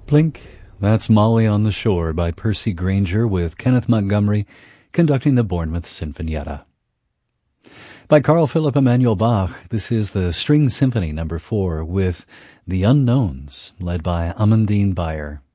Plink, that's Molly on the Shore by Percy Grainger with Kenneth Montgomery conducting the Bournemouth Sinfonietta. By Carl Philipp Emanuel Bach, this is the String Symphony No. 4 with The Unknowns, led by Amandine Bayer.